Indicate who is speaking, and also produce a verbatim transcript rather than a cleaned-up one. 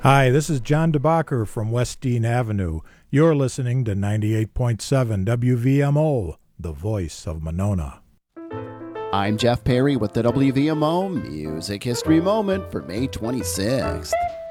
Speaker 1: Hi, this is John DeBacher from West Dean Avenue. You're listening to ninety-eight point seven W V M O, the voice of Monona.
Speaker 2: I'm Jeff Perry with the W V M O Music History Moment for May twenty-sixth.